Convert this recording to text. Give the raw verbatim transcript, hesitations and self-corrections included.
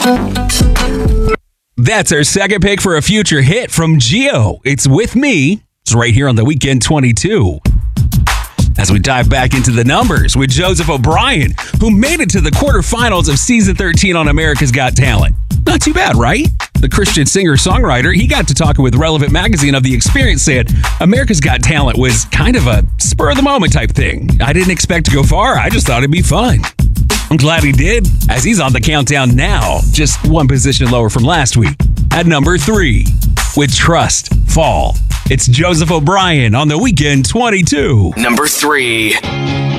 That's our second pick for a future hit from Gio. It's With Me. It's right here on the Weekend twenty-two. As we dive back into the numbers with Joseph O'Brien, who made it to the quarterfinals of season thirteen on America's Got Talent. Not too bad, right? The Christian singer-songwriter, he got to talking with Relevant Magazine of the experience, said America's Got Talent was kind of a spur-of-the-moment type thing. I didn't expect to go far. I just thought it'd be fun. I'm glad he did, as he's on the countdown now, just one position lower from last week. At number three, with Trust Fall. It's Joseph O'Brien on the Weekend twenty-two. Number three.